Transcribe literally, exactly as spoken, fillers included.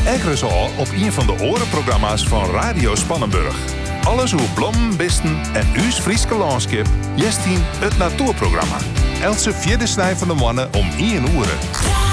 Ekkeres al op een van de orenprogramma's van Radio Spannenburg. Alles over bloemen, bisten en uws Frieske landschap. Jestien het natuurprogramma. Else vierde snij van de mannen om één uur.